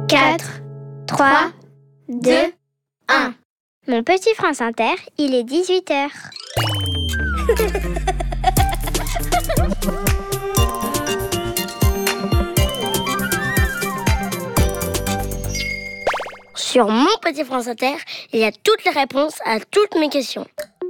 4, 3, 2, 1. Mon petit France Inter, il est 18h. Sur mon petit France Inter, il y a toutes les réponses à toutes mes questions.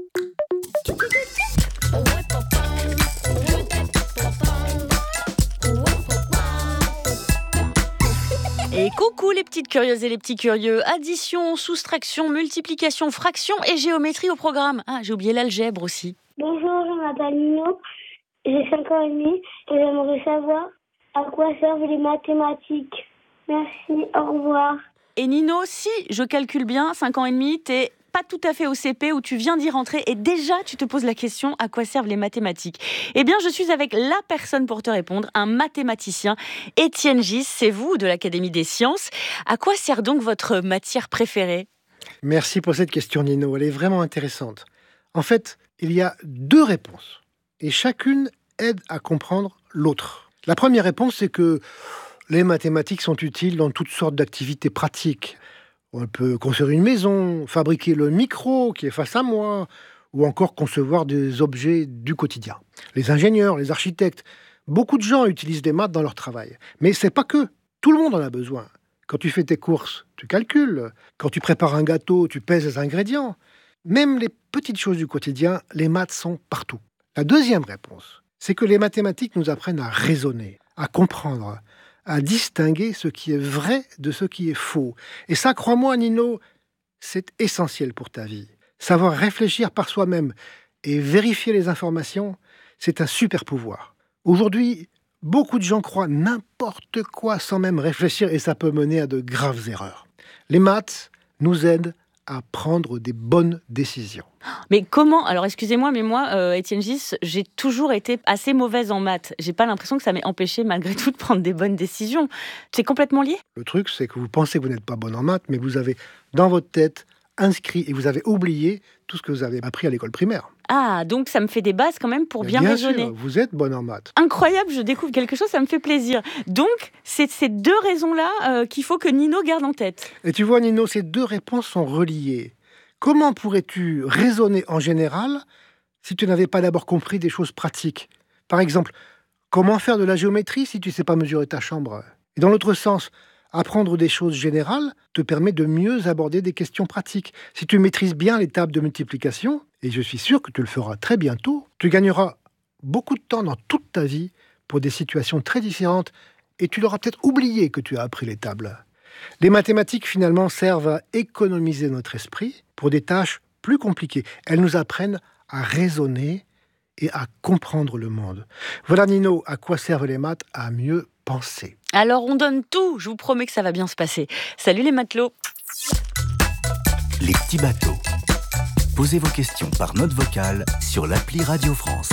Et coucou les petites curieuses et les petits curieux. Addition, soustraction, multiplication, fraction et géométrie au programme. Ah, j'ai oublié l'algèbre aussi. Bonjour, je m'appelle Nino, j'ai 5 ans et demi et j'aimerais savoir à quoi servent les mathématiques. Merci, au revoir. Et Nino, si je calcule bien, 5 ans et demi, t'es pas tout à fait au CP où tu viens d'y rentrer et déjà tu te poses la question à quoi servent les mathématiques. Eh bien, je suis avec la personne pour te répondre, un mathématicien. Étienne Gis, c'est vous de l'Académie des sciences. À quoi sert donc votre matière préférée ? Merci pour cette question, Nino. Elle est vraiment intéressante. En fait, il y a 2 réponses et chacune aide à comprendre l'autre. La première réponse, c'est que les mathématiques sont utiles dans toutes sortes d'activités pratiques. On peut construire une maison, fabriquer le micro qui est face à moi, ou encore concevoir des objets du quotidien. Les ingénieurs, les architectes, beaucoup de gens utilisent des maths dans leur travail. Mais c'est pas que. Tout le monde en a besoin. Quand tu fais tes courses, tu calcules. Quand tu prépares un gâteau, tu pèses les ingrédients. Même les petites choses du quotidien, les maths sont partout. La deuxième réponse, c'est que les mathématiques nous apprennent à raisonner, à comprendre, à distinguer ce qui est vrai de ce qui est faux. Et ça, crois-moi, Nino, c'est essentiel pour ta vie. Savoir réfléchir par soi-même et vérifier les informations, c'est un super pouvoir. Aujourd'hui, beaucoup de gens croient n'importe quoi sans même réfléchir et ça peut mener à de graves erreurs. Les maths nous aident à prendre des bonnes décisions. Mais comment ? Alors excusez-moi, mais moi, Étienne Gis, j'ai toujours été assez mauvaise en maths. J'ai pas l'impression que ça m'ait empêché malgré tout de prendre des bonnes décisions. C'est complètement lié ? Le truc, c'est que vous pensez que vous n'êtes pas bonne en maths, mais vous avez dans votre tête inscrit et vous avez oublié tout ce que vous avez appris à l'école primaire. Ah, donc ça me fait des bases quand même pour bien raisonner. Sûr, vous êtes bonne en maths. Incroyable, je découvre quelque chose, ça me fait plaisir. Donc, c'est ces 2 raisons-là qu'il faut que Nino garde en tête. Et tu vois, Nino, ces 2 réponses sont reliées. Comment pourrais-tu raisonner en général si tu n'avais pas d'abord compris des choses pratiques ? Par exemple, comment faire de la géométrie si tu ne sais pas mesurer ta chambre ? Et dans l'autre sens, apprendre des choses générales te permet de mieux aborder des questions pratiques. Si tu maîtrises bien les tables de multiplication, et je suis sûr que tu le feras très bientôt, tu gagneras beaucoup de temps dans toute ta vie pour des situations très différentes et tu l'auras peut-être oublié que tu as appris les tables. Les mathématiques, finalement, servent à économiser notre esprit pour des tâches plus compliquées. Elles nous apprennent à raisonner et à comprendre le monde. Voilà, Nino, à quoi servent les maths ? À mieux penser. Alors, on donne tout, je vous promets que ça va bien se passer. Salut les matelots. Les petits bateaux. Posez vos questions par note vocale sur l'appli Radio France.